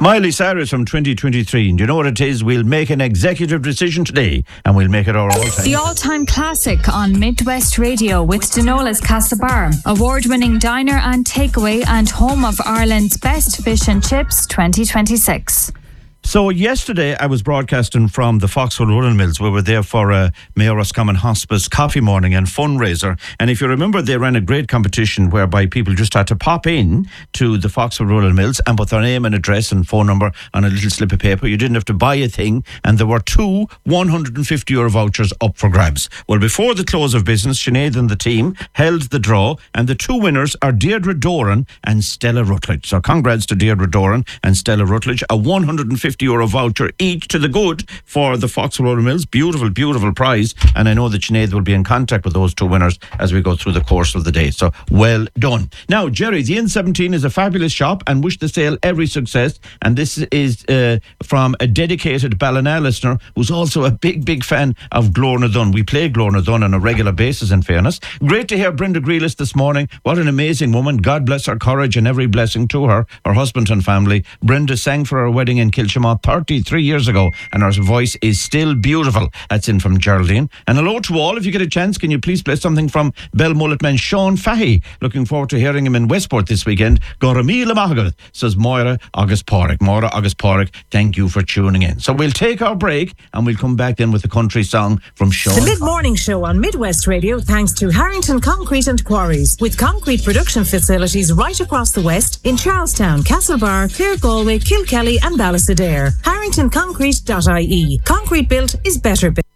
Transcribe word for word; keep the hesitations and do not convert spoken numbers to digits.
Miley Cyrus from twenty twenty-three. And you know what it is? We'll make an executive decision today and we'll make it our all-time. The all-time classic on Midwest Radio with Denola's Castlebar. Award-winning diner and takeaway and home of Ireland's best fish and chips twenty twenty-six. So yesterday I was broadcasting from the Foxwell Rolling Mills. We were there for a Mayor Roscommon Hospice coffee morning and fundraiser. And if you remember, they ran a great competition whereby people just had to pop in to the Foxwell Rolling Mills and put their name and address and phone number on a little slip of paper. You didn't have to buy a thing. And there were two one hundred fifty euro vouchers up for grabs. Well, before the close of business, Sinead and the team held the draw. And the two winners are Deirdre Doran and Stella Rutledge. So congrats to Deirdre Doran and Stella Rutledge. A one hundred fifty euro voucher each to the good for the Foxwell Rolling Mills. Beautiful, beautiful prize. And I know that Sinead will be in contact with those two winners as we go through the course of the day. So well done. Now, Jerry, the Inn seventeen is a fabulous shop and wish the sale every success. And this is uh, from a dedicated Ballina listener who's also a big, big fan of Glorna Dunn. We play Glorna Dunn on a regular basis, in fairness. Great to hear Brenda Grealis this morning. What an amazing woman. God bless her courage and every blessing to her, her husband and family. Brenda sang for her wedding in Kilshamont thirty-three years ago, and her voice is still beautiful. That's in from Geraldine. And hello to all. If you get a chance, can you please play something from Belmullet man Sean Fahey? Looking forward to hearing him in Westport this weekend. Goramila Mahagath, says Moira August Porrick. Moira August Porrick, thank you for tuning in. So we'll take our break and we'll come back then with the country song from Sean. The mid-morning show on Midwest Radio, thanks to Harrington Concrete and Quarries, with concrete production facilities right across the west in Charlestown, Castlebar, Clare Galway, Kilkelly and Ballysadare. harrington concrete dot I E. Concrete built is better built.